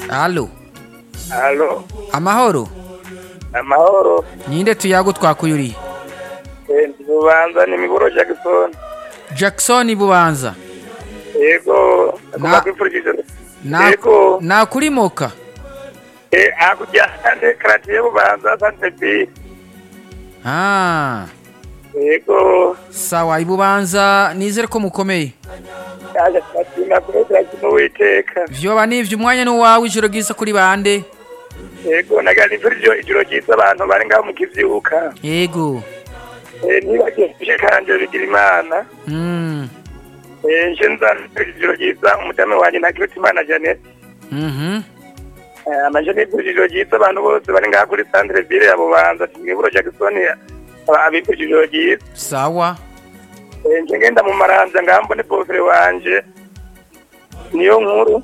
Allo. Allo. Amahoro. Amahoro. Ninde tuyago twakuyuri? Bubanza ni Miburo Jackson. Jackson Bubanza. Yego. Na- Nakwifurije. Na Yego. nakurimoka. Akujyane karatiye Bubanza Santepi. Ah. Yego. Sawa Ibubanza nizere ko mukomeye. Yaje kwatina kureta mu witeka. Vyoba nivyo umwanya no wawe ijoro gisa kuri bande. Yego naganifurije ijoro giza abantu bari ngaho mu kivyuka. Yego. Nibagiye kanje bigira imana. Nje ijoro giza umudamu wanje ntakirutse imana Janet. Amajane ijoro giza abantu bose bari ngaho kuri Centre Ville ya Bubanza Miburo Jackson abifurije ijoro giza. Sawa. Nje ngenda mu maranza ngambone bofre wanje niyo nkuru.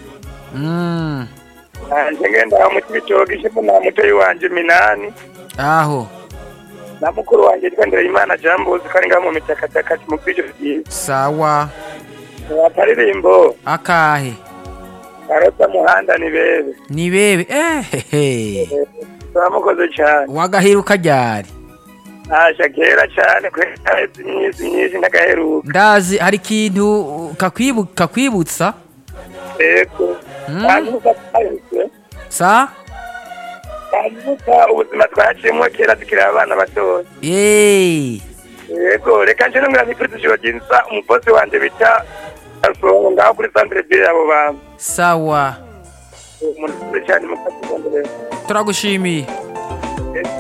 Nje ngenda mu kibitogishe na mutoyi wanje Minani. Aho. Na mukuru wanje twendera imana Jambo zikari ngaho mu mitakataka mu kwijo giza. Sawa. Ataririmbo Akahe. arota muhanda ni bebe. Ni bebe. Turamukoze cyane. Wagahiruka ryari? Kera cyane kwezi nyinshi ntagaheruka. Ndazi hari ikintu kakwibutsa? Yego. Hanyuma kahise. Sa? Hanyuma ubuzima twaciyemo kera tukiri abana batoya. Yego reka nje ngira nifite ijoro giza umupozi wanje bita Alfonso ngaho kuri Centre Ville ya Bubanza. Sawa. Umuntu cyane mukati. Turagushimiye.